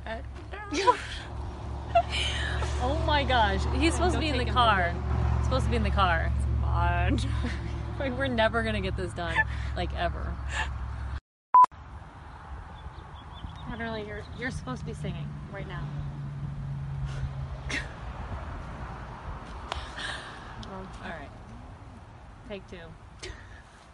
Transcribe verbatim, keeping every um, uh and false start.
Oh my gosh. He's supposed to be in the car. He's supposed to be in the car. Come on. Like, we're never gonna get this done. Like, ever. Literally, you're, you're supposed to be singing right now. Alright. Take two.